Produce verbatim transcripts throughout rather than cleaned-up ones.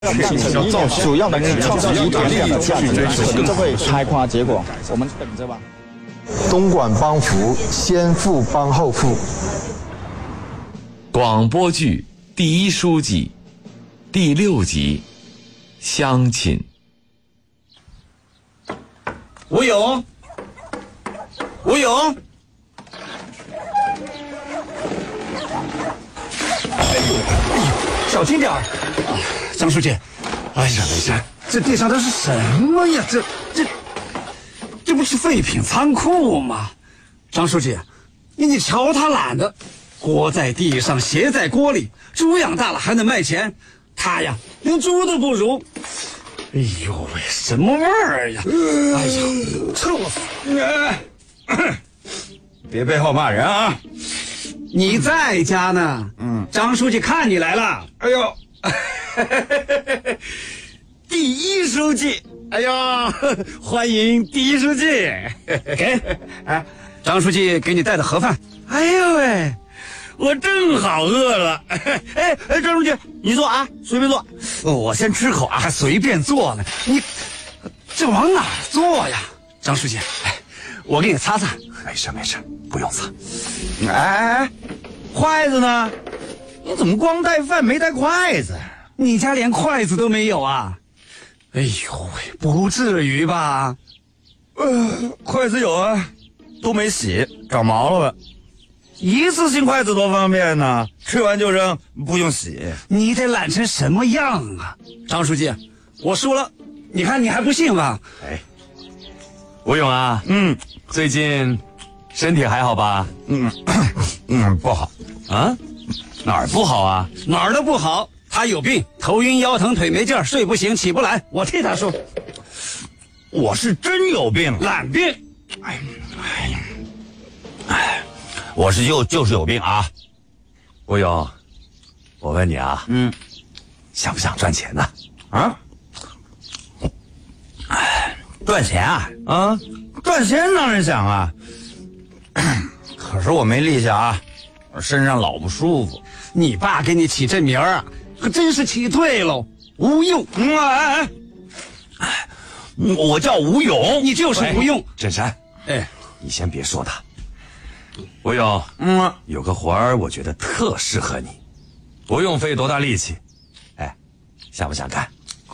主要的创造一点点的价值，可能就会开花结果。我们等着吧。 东莞帮扶，先富帮后富。 广播剧《第一书记》第六集，乡亲。 吴勇，吴勇，哎呦，小心点儿！张书记，哎呀，没事，这地上都是什么呀？这这这不是废品仓库吗？张书记，你你瞧他懒的，锅在地上，鞋在锅里，猪养大了还能卖钱，他呀连猪都不如。哎呦喂，什么味儿呀！哎呀，臭死！ 别背后骂人啊！ 你在家呢？嗯，张书记看你来了。 哎呦，第一书记，哎呀，欢迎第一书记。 给，哎，张书记给你带的盒饭。 哎呦喂，我正好饿了。哎哎，张书记，你坐啊，随便坐。我先吃口啊， 还随便坐呢。你这往哪儿坐呀？张书记，哎，我给你擦擦。 没事没事，不用擦。哎，筷子呢？你怎么光带饭没带筷子？ 你家连筷子都没有啊？哎呦喂，不至于吧？ 呃，筷子有啊，都没洗，长毛了吧？一次性筷子多方便呢，吃完就扔，不用洗。 你得懒成什么样啊？张书记，我输了，你看你还不信吧？ 哎，吴勇啊， 嗯， 最近身体还好吧？ 嗯嗯，不好啊？哪儿不好啊？ 哪儿都不好。他有病，头晕腰疼腿没劲儿，睡不醒起不来，我替他说。 我是真有病， 懒病。 哎哎哎，我是就就是有病啊。 吴勇，我问你啊， 嗯， 想不想赚钱呢？ 啊？哎，赚钱啊？ 啊， 赚钱当然想啊。可是我没力气啊，我身上老不舒服。 你爸给你起这名儿啊，可真是起对喽，吴用。 嗯哎哎哎，我叫吴勇， 你就是吴用。 振山， 哎， 你先别说他。吴勇， 嗯， 有个活儿，我觉得特适合你，不用费多大力气。哎，想不想干？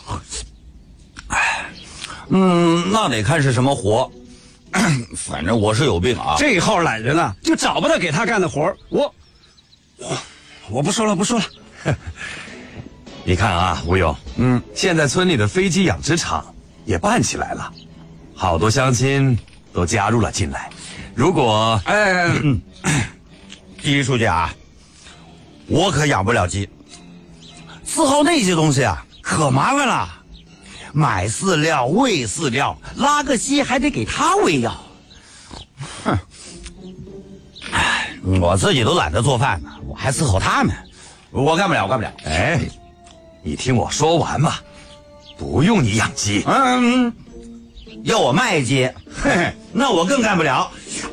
哎，嗯，那得看是什么活。反正我是有病啊。 这号懒人啊，就找不到给他干的活儿。我，我，我不说了，不说了。 你看啊，吴勇， 嗯， 现在村里的飞机养殖场也办起来了，好多乡亲都加入了进来。如果哎，嗯、第一书记啊，我可养不了鸡。伺候那些东西啊，可麻烦了。买饲料、喂饲料，拉个稀还得给他喂药。哼，哎，我自己都懒得做饭呢，我还伺候他们，我干不了，我干不了。 哎，你听我说完嘛，不用你养鸡。 嗯，要我卖鸡，嘿嘿，那我更干不了。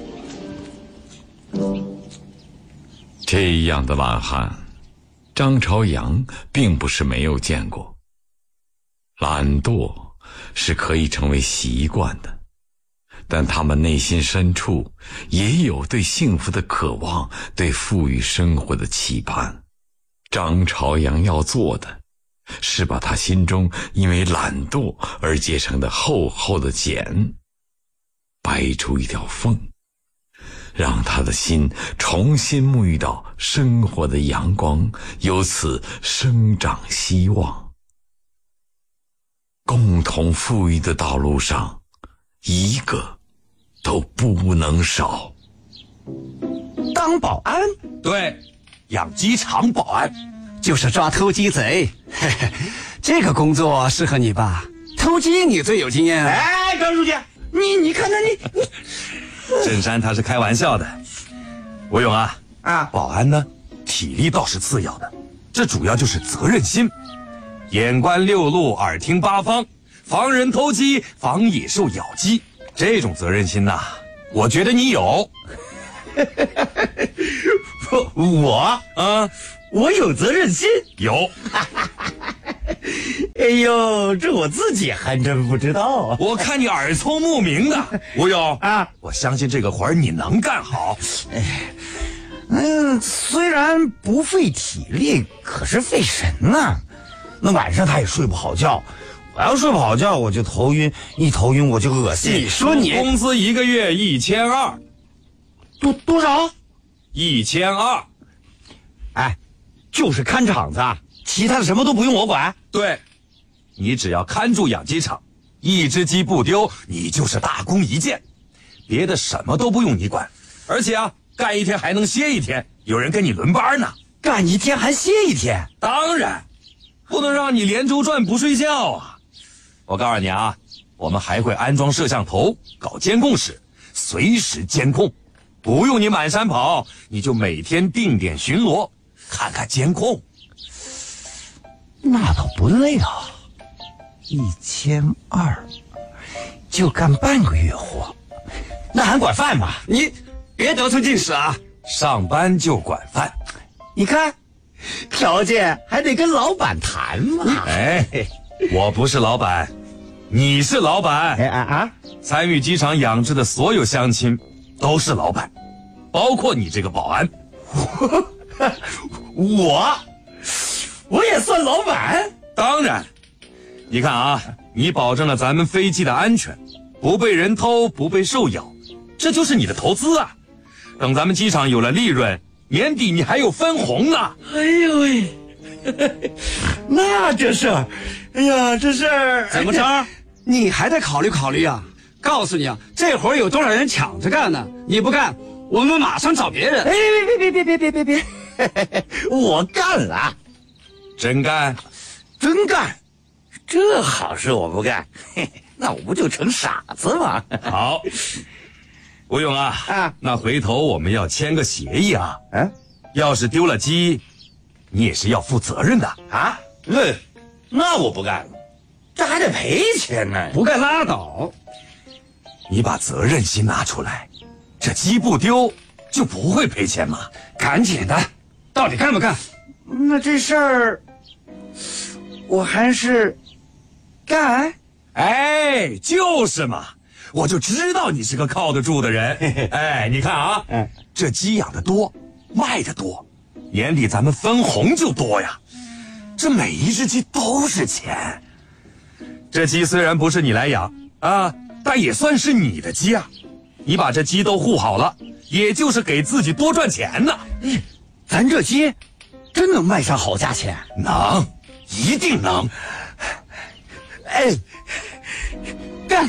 这样的懒汉，张朝阳并不是没有见过。懒惰是可以成为习惯的，但他们内心深处也有对幸福的渴望，对富裕生活的期盼。张朝阳要做的是把他心中因为懒惰而结成的厚厚的茧掰出一条缝，让他的心重新沐浴到生活的阳光，由此生长希望。共同富裕的道路上，一个都不能少。 当保安？ 对，养鸡场保安， 就是抓偷鸡贼。嘿嘿，这个工作适合你吧？偷鸡你最有经验啊。 哎，张书记，你你看看你你。 振山他是开玩笑的。吴勇啊， 啊， 保安呢，体力倒是次要的，这主要就是责任心。眼观六路，耳听八方，防人偷鸡，防野兽咬鸡，这种责任心呐、啊，我觉得你有。 我啊， 我有责任心， 有。 哎呦，这我自己还真不知道啊！ 我看你耳聪目明的，吴勇啊，我相信这个活儿你能干好。 嗯，虽然不费体力，可是费神呐。那晚上他也睡不好觉，我要睡不好觉我就头晕，一头晕我就恶心。 你说你工资一个月一千二， 多多少？ 一千二。 哎，就是看场子，其他的什么都不用我管。 对，你只要看住养鸡场，一只鸡不丢，你就是大功一件，别的什么都不用你管。而且啊，干一天还能歇一天，有人跟你轮班呢。 干一天还歇一天？ 当然，不能让你连轴转不睡觉啊！我告诉你啊，我们还会安装摄像头，搞监控室，随时监控，不用你满山跑，你就每天定点巡逻，看看监控。 那倒不累啊，一千二，就干半个月活，那还管饭吗？ 你别得寸进尺啊！ 上班就管饭， 你看，条件还得跟老板谈嘛。 哎，我不是老板，你是老板。 哎啊啊！ 参与鸡场养殖的所有乡亲都是老板，包括你这个保安。 我，我也算老板？ 当然，你看啊，你保证了咱们飞机的安全，不被人偷，不被兽咬，这就是你的投资啊。等咱们机场有了利润，年底你还有分红呢。 哎呦喂，那这事儿，哎呀，这事儿怎么着？你还得考虑考虑啊！告诉你啊，这活儿有多少人抢着干呢？你不干，我们马上找别人。 哎，别别别别别别别别，我干了， 真干？ 真干，这好事我不干，嘿嘿，那我不就成傻子吗？ 好，吴勇啊， 啊， 那回头我们要签个协议啊。 嗯， 要是丢了鸡，你也是要负责任的啊。那那我不干了，这还得赔钱呢。 不干拉倒。 你把责任心拿出来，这鸡不丢就不会赔钱嘛。 赶紧的，到底干不干？ 那这事儿，我还是干。 哎，就是嘛，我就知道你是个靠得住的人。哎，你看啊， 嗯， 这鸡养得多，卖得多，年底咱们分红就多呀。这每一只鸡都是钱。这鸡虽然不是你来养啊，但也算是你的鸡啊。你把这鸡都护好了，也就是给自己多赚钱呢。 嗯，咱这鸡真能卖上好价钱？ 能，一定能。 哎，干！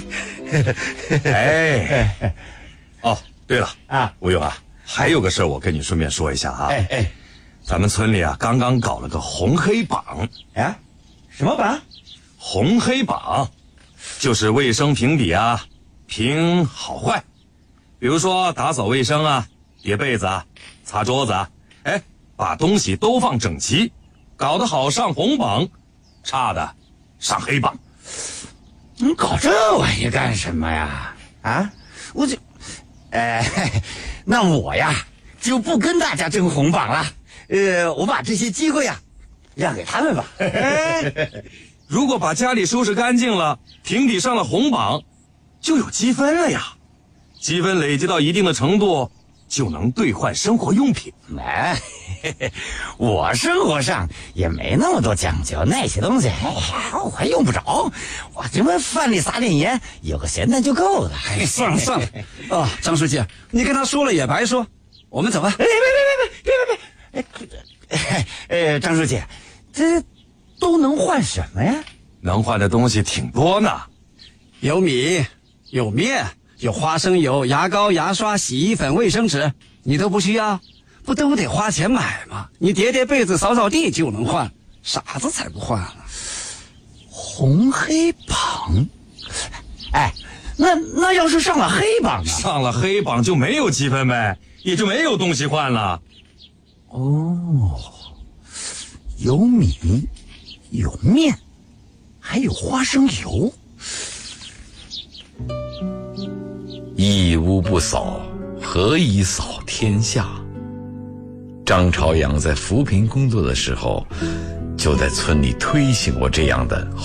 哎，哦，对了啊， 吴勇啊，还有个事儿我跟你顺便说一下啊。 哎哎， 咱们村里啊刚刚搞了个红黑榜。 啊，什么榜？ 红黑榜，就是卫生评比啊，评好坏。比如说打扫卫生啊，叠被子啊，擦桌子啊，哎，把东西都放整齐，搞得好上红榜，差的上黑榜。 你搞这玩意干什么呀？啊，我就，哎，那我呀就不跟大家争红榜了。呃，我把这些机会呀让给他们吧。 如果把家里收拾干净了，评比上了红榜，就有积分了呀。积分累积到一定的程度，就能兑换生活用品。 哎，我生活上也没那么多讲究，那些东西，哎呀，我还用不着。我这么饭里撒点盐，有个咸蛋就够了。 哎，算了算了，啊，张书记，你跟他说了也白说，我们走吧。 哎，别别别别别别！哎，呃，张书记，这都能换什么呀？ 能换的东西挺多呢， 有米，有面。有花生油、牙膏、牙刷、洗衣粉、卫生纸，你都不需要，不都得花钱买吗？你叠叠被子、扫扫地就能换，傻子才不换呢。 红黑榜，哎，那那要是上了黑榜呢？ 上了黑榜就没有积分呗，也就没有东西换了。 哦，有米，有面，还有花生油。 一屋不扫，何以扫天下？张朝阳在扶贫工作的时候，就在村里推行过这样的